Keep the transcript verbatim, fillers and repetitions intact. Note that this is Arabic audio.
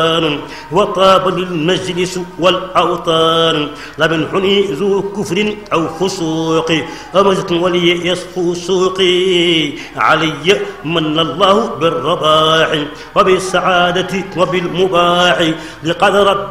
وطاب للمجلس والأوطان لم ينحني ذو كفر أو فسوق ومجد ولي يصفو سوقي علي من الله بالرباح وبالسعادة وبالمباح لقد رب